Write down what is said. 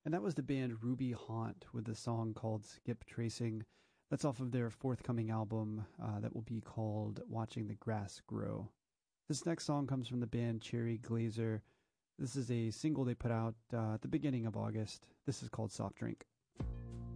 And that was the band Ruby Haunt with the song called Skip Tracing. That's off of their forthcoming album that will be called Watching the Grass Grow. This next song comes from the band Cherry Glazer. This is a single they put out at the beginning of August. This is called Soft Drink.